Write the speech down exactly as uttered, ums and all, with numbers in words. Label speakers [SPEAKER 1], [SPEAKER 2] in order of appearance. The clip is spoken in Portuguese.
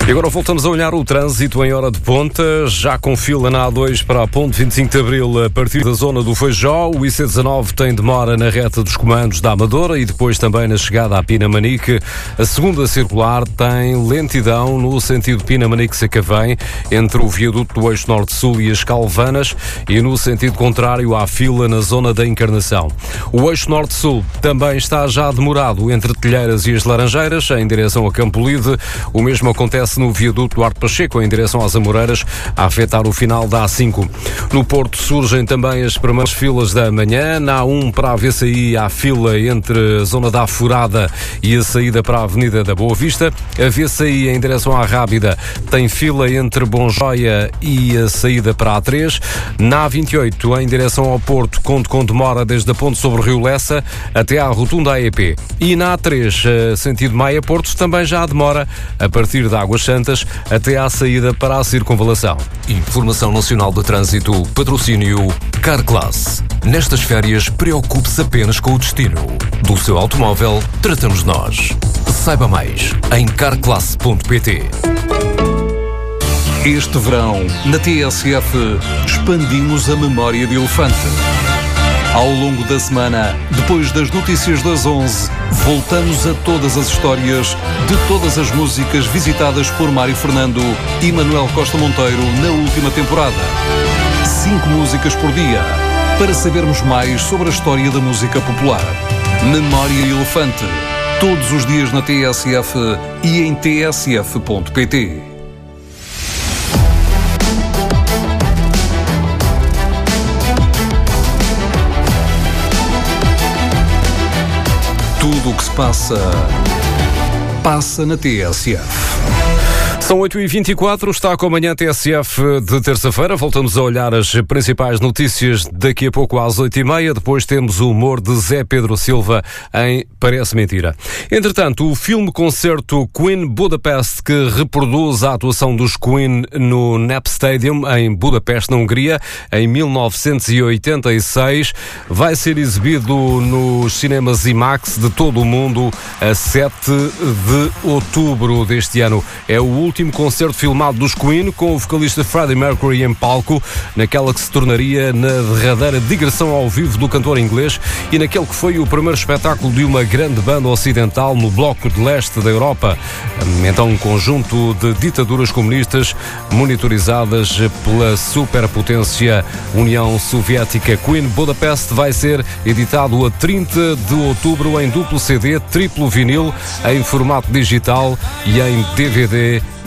[SPEAKER 1] E agora voltamos a olhar o trânsito em hora de ponta, já com fila na A dois para a ponte vinte e cinco de Abril a partir da zona do Feijó. O I C dezanove tem demora na reta dos comandos da Amadora e depois também na chegada à Pinamanique. A segunda circular tem lentidão no sentido Pinamanique-Sacavém, entre o viaduto do eixo norte-sul e as Calvanas, e no sentido contrário há fila na zona da Encarnação. O eixo norte-sul também está já demorado entre Telheiras e as Laranjeiras, em direção a Campolide. O mesmo acontece no viaduto Duarte Pacheco, em direção às Amoreiras, a afetar o final da A cinco. No Porto surgem também as primeiras filas da manhã. Na A um para a V C I há fila entre a zona da Afurada e a saída para a Avenida da Boa Vista. A V C I em direção à Rábida tem fila entre Bonjoia e a saída para a A três. Na A vinte e oito, em direção ao Porto, conto com demora desde a ponte sobre o Rio Lessa até à rotunda A E P. E na A três, sentido Maia-Porto, também já há demora a partir da Águas Santas até à saída para a circunvalação.
[SPEAKER 2] Informação Nacional de Trânsito, patrocínio Carclass. Nestas férias, preocupe-se apenas com o destino. Do seu automóvel, tratamos nós. Saiba mais em carclass ponto pt. Este verão, na T S F, expandimos a memória de elefante. Ao longo da semana, depois das notícias das onze, voltamos a todas as histórias de todas as músicas visitadas por Mário Fernando e Manuel Costa Monteiro na última temporada. Cinco músicas por dia, para sabermos mais sobre a história da música popular. Memória Elefante, todos os dias na T S F e em t s f ponto p t. Tudo o que se passa, passa na T S F.
[SPEAKER 1] São oito e vinte e quatro, está com a manhã T S F de terça-feira. Voltamos a olhar as principais notícias daqui a pouco às oito e meia. Depois temos o humor de Zé Pedro Silva em Parece Mentira. Entretanto, o filme-concerto Queen Budapest, que reproduz a atuação dos Queen no Nep Stadium em Budapeste, na Hungria, em mil novecentos e oitenta e seis, vai ser exibido nos cinemas IMAX de todo o mundo a sete de outubro deste ano. É o último último concerto filmado dos Queen, com o vocalista Freddie Mercury em palco, naquela que se tornaria na derradeira digressão ao vivo do cantor inglês e naquele que foi o primeiro espetáculo de uma grande banda ocidental no bloco de leste da Europa. Então, um conjunto de ditaduras comunistas monitorizadas pela superpotência União Soviética. Queen Budapest vai ser editado a trinta de outubro em duplo C D, triplo vinil, em formato digital e em D V D